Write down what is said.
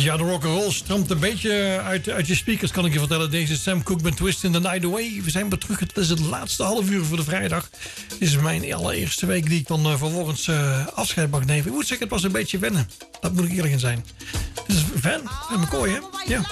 Ja, de rock'n'roll stroomt een beetje uit je speakers, kan ik je vertellen. Deze Sam Cooke met Twist in the Night Away. We zijn weer terug. Het is het laatste half uur voor de vrijdag. Dit is mijn allereerste week die ik dan vervolgens afscheid mag nemen. Ik moet zeggen, het was een beetje wennen. Dat moet ik eerlijk in zijn. Dit is Van McCoy, hè? Ja.